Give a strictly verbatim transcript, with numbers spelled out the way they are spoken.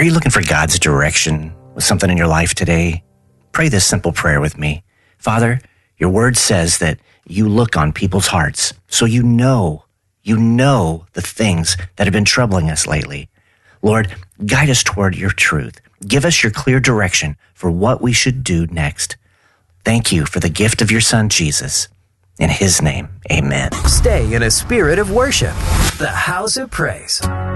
Are you looking for God's direction with something in your life today? Pray this simple prayer with me. Father, your word says that you look on people's hearts, so you know, you know the things that have been troubling us lately. Lord, guide us toward your truth. Give us your clear direction for what we should do next. Thank you for the gift of your Son, Jesus. In his name, amen. Stay in a spirit of worship. The House of Praise.